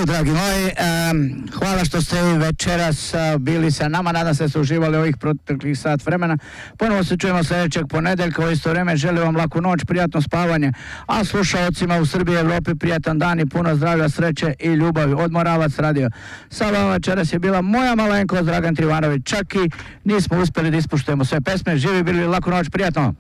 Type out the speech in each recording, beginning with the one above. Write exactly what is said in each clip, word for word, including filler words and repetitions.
Pozdrav, dragi moji. Um, hvala što ste večeras uh, bili sa nama. Nadam se da ste uživali ovih proteklih sat vremena. Ponovo se čujemo sljedećeg ponedeljka u isto vrijeme. Želim vam laku noć, prijatno spavanje. A slušalcima u Srbiji i Evropi prijatan dan i puno zdravlja, sreće i ljubavi. Od Moravac radio. Sa vama večeras je bila moja malenkost Dragan Trivanović. Čak i nismo uspjeli da ispuštujemo sve pesme. Živi bili, laku noć, prijatno.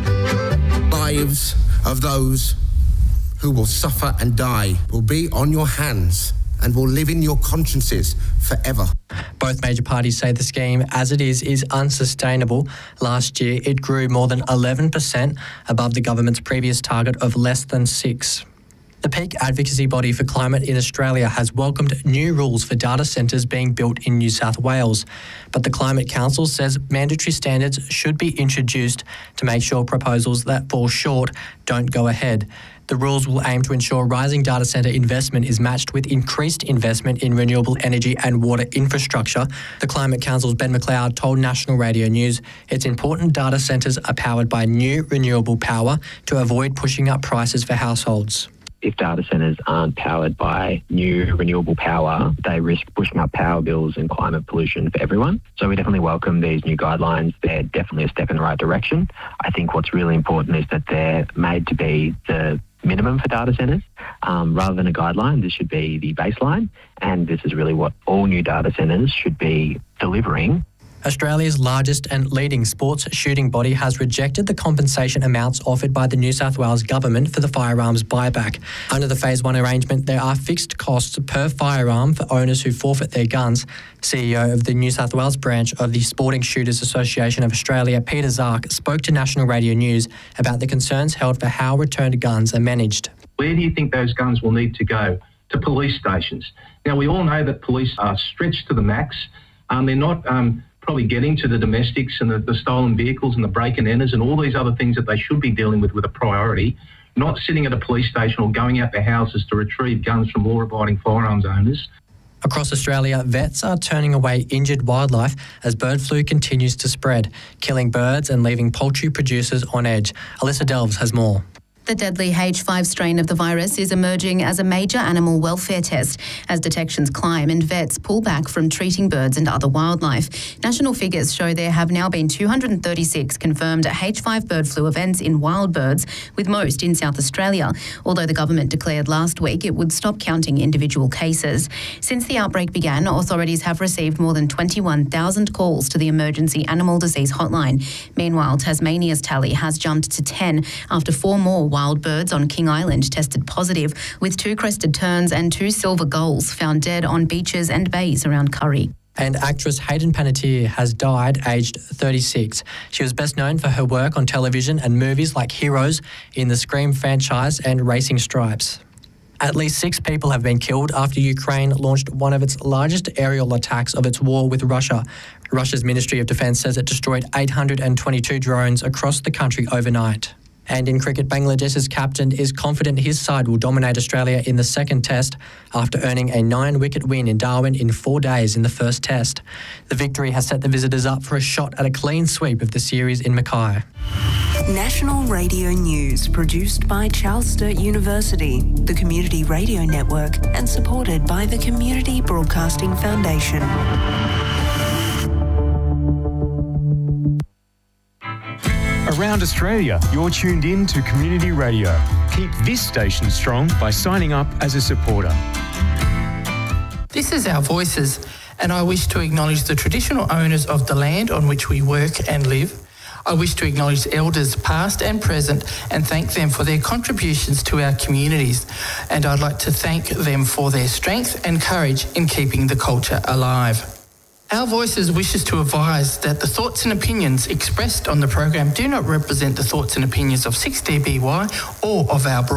Lives of those who will suffer and die will be on your hands and will live in your consciences forever. Both major parties say the scheme, as it is, is unsustainable. Last year, it grew more than eleven percent above the government's previous target of less than six. The peak advocacy body for climate in Australia has welcomed new rules for data centres being built in New South Wales, but the Climate Council says mandatory standards should be introduced to make sure proposals that fall short don't go ahead. The rules will aim to ensure rising data centre investment is matched with increased investment in renewable energy and water infrastructure. The Climate Council's Ben McLeod told National Radio News it's important data centres are powered by new renewable power to avoid pushing up prices for households. If data centres aren't powered by new renewable power, they risk pushing up power bills and climate pollution for everyone. So we definitely welcome these new guidelines. They're definitely a step in the right direction. I think what's really important is that they're made to be the minimum for data centres. Um, rather than a guideline, this should be the baseline, and this is really what all new data centres should be delivering. Australia's largest and leading sports shooting body has rejected the compensation amounts offered by the New South Wales government for the firearms buyback. Under the Phase one arrangement, there are fixed costs per firearm for owners who forfeit their guns. C E O of the New South Wales branch of the Sporting Shooters Association of Australia, Peter Zark, spoke to National Radio News about the concerns held for how returned guns are managed. Where do you think those guns will need to go? To police stations. Now, we all know that police are stretched to the max. Um, they're not... Um, probably getting to the domestics and the, the stolen vehicles and the break and enters and all these other things that they should be dealing with with a priority, not sitting at a police station or going out their houses to retrieve guns from law-abiding firearms owners. Across Australia, vets are turning away injured wildlife as bird flu continues to spread, killing birds and leaving poultry producers on edge. Alyssa Delves has more. The deadly H five strain of the virus is emerging as a major animal welfare test as detections climb and vets pull back from treating birds and other wildlife. National figures show there have now been two hundred thirty-six confirmed H five bird flu events in wild birds, with most in South Australia, although the government declared last week it would stop counting individual cases. Since the outbreak began, authorities have received more than twenty-one thousand calls to the Emergency Animal Disease Hotline. Meanwhile, Tasmania's tally has jumped to ten after four more wild birds on King Island tested positive, with two crested terns and two silver gulls found dead on beaches and bays around Curry. And actress Hayden Panettiere has died aged thirty-six. She was best known for her work on television and movies like Heroes, in the Scream franchise and Racing Stripes. At least six people have been killed after Ukraine launched one of its largest aerial attacks of its war with Russia. Russia's Ministry of Defence says it destroyed eight hundred twenty-two drones across the country overnight. And in cricket, Bangladesh's captain is confident his side will dominate Australia in the second test after earning a nine-wicket win in Darwin in four days in the first test. The victory has set the visitors up for a shot at a clean sweep of the series in Mackay. National Radio News, produced by Charles Sturt University, the Community Radio Network, and supported by the Community Broadcasting Foundation. Around Australia, you're tuned in to Community Radio. Keep this station strong by signing up as a supporter. This is Our Voices, and I wish to acknowledge the traditional owners of the land on which we work and live. I wish to acknowledge elders past and present and thank them for their contributions to our communities. And I'd like to thank them for their strength and courage in keeping the culture alive. Our Voices wishes to advise that the thoughts and opinions expressed on the program do not represent the thoughts and opinions of six D B Y or of our broad